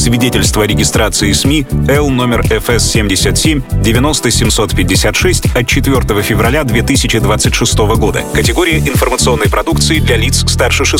свидетельство о регистрации СМИ Л номер ФС 77 90 756 от 4 февраля 2026 года. Категория информационной продукции для лиц старше 16